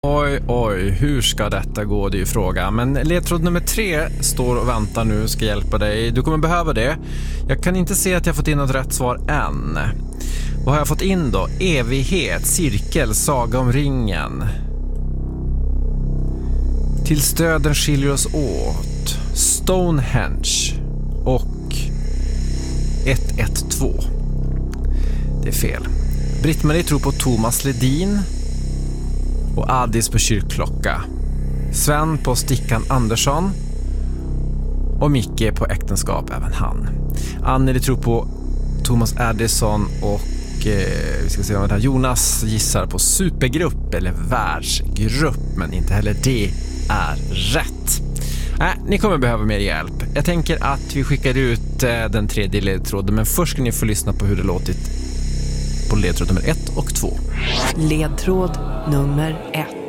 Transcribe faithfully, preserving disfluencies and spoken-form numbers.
Oj, oj, hur ska detta gå, det är ju frågan. Men ledtråd nummer tre står och väntar nu, ska hjälpa dig. Du kommer behöva det. Jag kan inte se att jag fått in något rätt svar än. Vad har jag fått in då? Evighet, cirkel, saga om ringen. Till stöden skiljer oss åt. Stonehenge och ett ett två. Det är fel. Britt-Marie tror på Thomas Ledin och Addis på kyrkklocka. Sven på Stickan Andersson och Micke på äktenskap, även han. Anneli tror på Thomas Addison och eh, vi ska se om det här. Jonas gissar på supergrupp eller världsgrupp, men inte heller det är rätt. Nej, ni kommer behöva mer hjälp. Jag tänker att vi skickar ut eh, den tredje ledtråden, men först ska ni få lyssna på hur det låtit på ledtråd nummer ett och två. Ledtråd nummer ett.